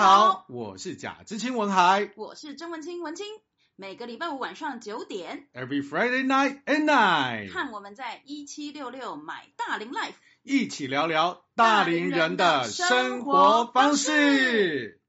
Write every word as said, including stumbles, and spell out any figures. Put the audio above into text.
好，我是贾知青文海， 我是曾文清文清。每个礼拜五晚上九点 ，Every Friday night and night， 看我们在一七六六买大龄 Life， 一起聊聊大龄人的生活方式。